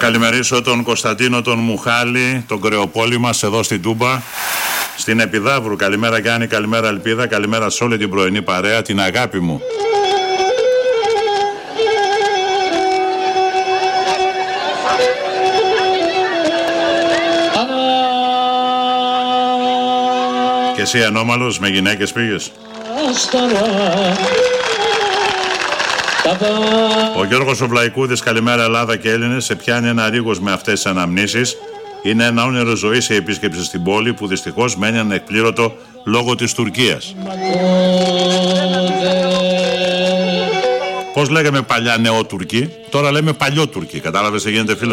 καλημερίσω τον Κωνσταντίνο τον Μουχάλη, τον κρεοπόλη μας εδώ στην Τούμπα, στην Επιδαύρου. Καλημέρα Γιάννη, καλημέρα Ελπίδα, καλημέρα σε όλη την πρωινή παρέα, την αγάπη μου. Και εσύ ανώμαλος, με γυναίκες πήγες? Ο Γιώργος ο Βλαϊκούδης, καλημέρα Ελλάδα και Έλληνες. Σε πιάνει ένα ρίγος με αυτές τις αναμνήσεις. Είναι ένα όνειρο ζωής η επίσκεψη στην πόλη που δυστυχώς μένει ανεκπλήρωτο λόγω της Τουρκίας. Πώς λέγαμε παλιά νεοτουρκοί, τώρα λέμε παλιότουρκοι. Κατάλαβες τι γίνεται φίλε?